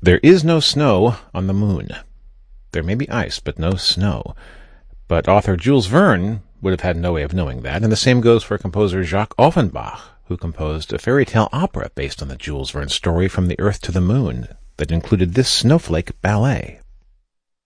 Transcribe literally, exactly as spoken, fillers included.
There is no snow on the moon. There may be ice, but no snow. But author Jules Verne would have had no way of knowing that, and the same goes for composer Jacques Offenbach, who composed a fairy tale opera based on the Jules Verne story From the Earth to the Moon that included this snowflake ballet.